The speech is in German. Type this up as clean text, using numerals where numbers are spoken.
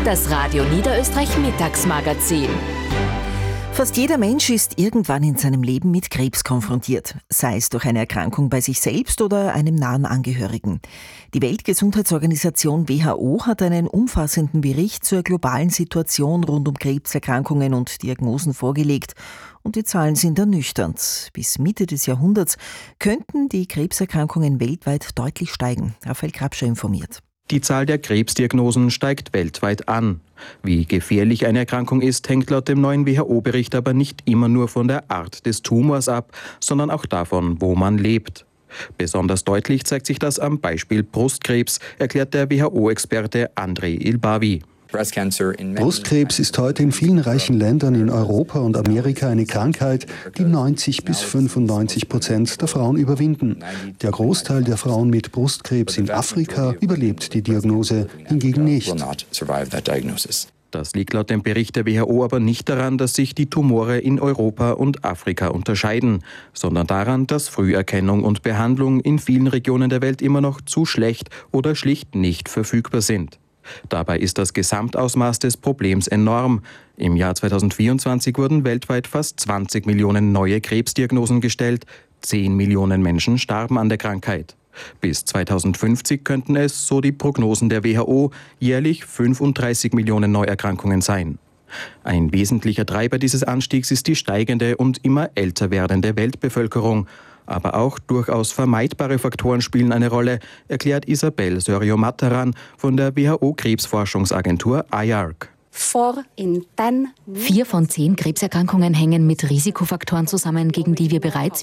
Das Radio Niederösterreich Mittagsmagazin. Fast jeder Mensch ist irgendwann in seinem Leben mit Krebs konfrontiert, sei es durch eine Erkrankung bei sich selbst oder einem nahen Angehörigen. Die Weltgesundheitsorganisation WHO hat einen umfassenden Bericht zur globalen Situation rund um Krebserkrankungen und Diagnosen vorgelegt. Und die Zahlen sind ernüchternd. Bis Mitte des Jahrhunderts könnten die Krebserkrankungen weltweit deutlich steigen. Raphael Krabscher informiert. Die Zahl der Krebsdiagnosen steigt weltweit an. Wie gefährlich eine Erkrankung ist, hängt laut dem neuen WHO-Bericht aber nicht immer nur von der Art des Tumors ab, sondern auch davon, wo man lebt. Besonders deutlich zeigt sich das am Beispiel Brustkrebs, erklärt der WHO-Experte Andrei Ilbawi. Brustkrebs ist heute in vielen reichen Ländern in Europa und Amerika eine Krankheit, die 90-95% der Frauen überwinden. Der Großteil der Frauen mit Brustkrebs in Afrika überlebt die Diagnose hingegen nicht. Das liegt laut dem Bericht der WHO aber nicht daran, dass sich die Tumore in Europa und Afrika unterscheiden, sondern daran, dass Früherkennung und Behandlung in vielen Regionen der Welt immer noch zu schlecht oder schlicht nicht verfügbar sind. Dabei ist das Gesamtausmaß des Problems enorm. Im Jahr 2024 wurden weltweit fast 20 Millionen neue Krebsdiagnosen gestellt. 10 Millionen Menschen starben an der Krankheit. Bis 2050 könnten es, so die Prognosen der WHO, jährlich 35 Millionen Neuerkrankungen sein. Ein wesentlicher Treiber dieses Anstiegs ist die steigende und immer älter werdende Weltbevölkerung. Aber auch durchaus vermeidbare Faktoren spielen eine Rolle, erklärt Isabel Sörjo-Mataran von der WHO-Krebsforschungsagentur IARC. 4 von 10 Krebserkrankungen hängen mit Risikofaktoren zusammen, gegen die wir bereits